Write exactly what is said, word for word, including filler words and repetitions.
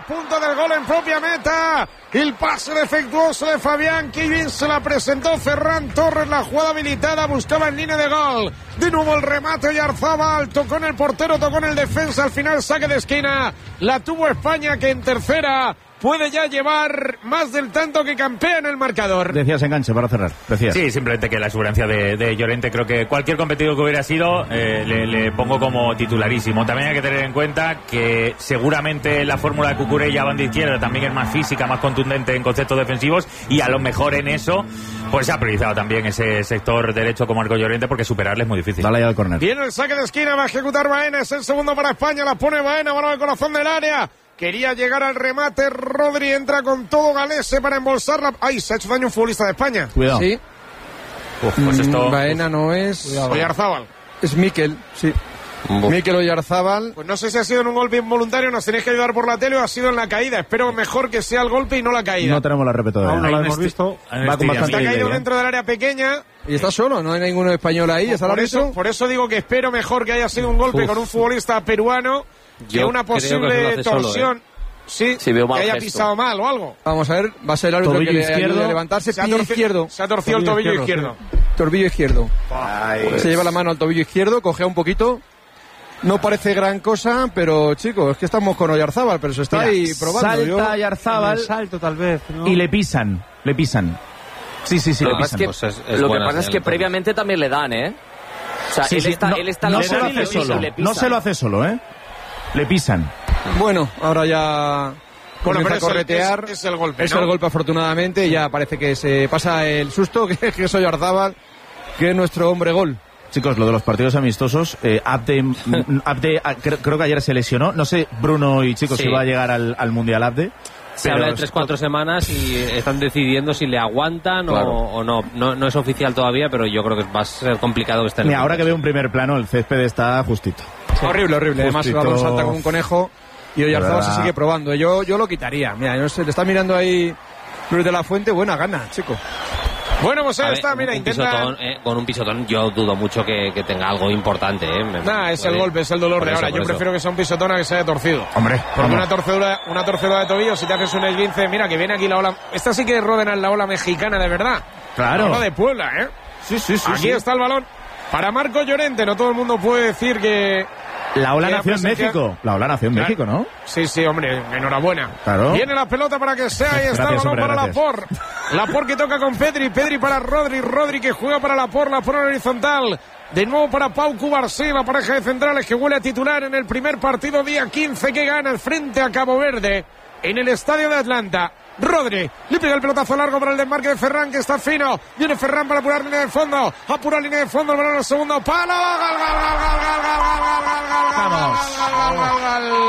punto del gol en propia meta. El pase defectuoso de Fabián, que bien se la presentó Ferran Torres, la jugada habilitada, buscaba en línea de gol. De nuevo el remate de Oyarzábal, tocó en el portero, tocó en el defensa, al final saque de esquina. La tuvo España, que en tercera puede ya llevar más del tanto que campea en el marcador. Decías enganche para cerrar. Decías. Sí, simplemente que la exuberancia de, de Llorente, creo que cualquier competidor que hubiera sido, eh, le, le pongo como titularísimo. También hay que tener en cuenta que seguramente la fórmula de Cucurella, banda izquierda, también es más física, más contundente en conceptos defensivos, y a lo mejor en eso pues se ha priorizado también ese sector derecho como Marco Llorente, porque superarle es muy difícil. Dale ya al córner. Viene el saque de esquina, va a ejecutar Baena, es el segundo para España, la pone Baena, balón al corazón del área. Quería llegar al remate, Rodri entra con todo Galese para embolsarla. ¡Ay! Se ha hecho daño un futbolista de España. Cuidado. Sí. Uf, pues esto... Baena no es... Oyarzábal. Es Mikel, sí. Uf. Mikel Oyarzábal. Pues no sé si ha sido en un golpe involuntario, nos tenéis que ayudar por la tele, o ha sido en la caída. Espero mejor que sea el golpe y no la caída. No tenemos la repe todavía. No, no la hemos visto. Va con bastante Está caído idea. dentro del área pequeña. Y está solo, no hay ninguno español ahí. Por, por, eso, por eso digo que espero mejor que haya sido un golpe Uf. con un futbolista peruano que una posible que torsión. Solo, ¿eh? Sí, sí, veo mal que haya gesto. Pisado mal o algo. Vamos a ver, va a ser el árbitro que le ayude a levantarse. Se ha, torci- izquierdo. se ha torcido tobillo el tobillo izquierdo. izquierdo. Sí. Tobillo izquierdo. Ay, se pues. lleva la mano al tobillo izquierdo, cogea un poquito. No parece gran cosa, pero chicos, es que estamos con Oyarzábal, pero se está Mira, ahí probando. Salta Yo... Oyarzábal, salto tal vez, ¿no? Y le pisan, le pisan. Sí, sí, sí, lo le pisan. Que, pues es, es lo que pasa es que previamente también le dan, ¿eh? O sea, sí, él, sí, está, no, él está... No se lo hace solo, no se lo hace solo, ¿eh? Le pisan. Bueno, ahora ya... Bueno, pero a corretear. Es, es, es el golpe, Es ¿no? el golpe, afortunadamente, y ya parece que se pasa el susto, que, que es Oyarzábal, que es nuestro hombre gol. Chicos, lo de los partidos amistosos, eh, Abde, Abde creo, creo que ayer se lesionó, no sé, Bruno y chicos, sí. si va a llegar al, al Mundial Abde. Se habla de tres cuatro semanas y están decidiendo si le aguantan claro. o, o no. no. No es oficial todavía, pero yo creo que va a ser complicado que esté en Mira, ahora que veo un primer plano, el césped está justito. Sí. Horrible, horrible. Justito. Además, el balón salta como un conejo y Oyarzábal se sigue probando. Yo, yo lo quitaría. Mira, yo sé, le está mirando ahí Luis de la Fuente, buena gana, chico. Bueno, pues ahí a está, ver, mira, un intenta... Pisotón, eh, con un pisotón yo dudo mucho que, que tenga algo importante, ¿eh? Me, nah, es el golpe, es el dolor de eso, ahora. Yo eso. prefiero que sea un pisotón a que se haya torcido. Hombre, porque una torcedura, una torcedura de tobillo, si te haces un esguince, mira que viene aquí la ola... Esta sí que es Ródenas, la ola mexicana de verdad. Claro. La ola de Puebla, ¿eh? Sí, sí, sí. Aquí sí. está el balón para Marco Llorente. No todo el mundo puede decir que... La ola nació en México. La ola nació en claro. México, ¿no? Sí, sí, hombre, enhorabuena. Claro. Viene la pelota para que sea, ahí está gracias, el balón hombre, para Laporte. Laporte que toca con Pedri, Pedri para Rodri, Rodri que juega para Laporte, la pone en horizontal. De nuevo para Pau Cubarsí, la pareja de centrales que huele a titular en el primer partido día quince que gana el frente a Cabo Verde en el estadio de Atlanta. Rodri, le pega el pelotazo largo para el desmarque de Ferran, que está fino. Viene Ferran para apurar línea de fondo. Apura línea de fondo, el balón al segundo palo. ¡Gol, gol, gol, gol, gol, gol, gol, gol, gol, gol, gol, gol, gol, gol!